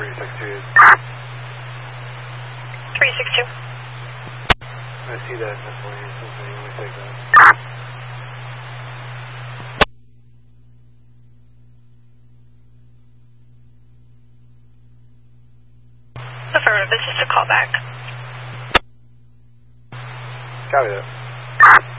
362 is. 362. I see that miscellaneous, so you want to take that. Affirmative, this is a callback. Copy that.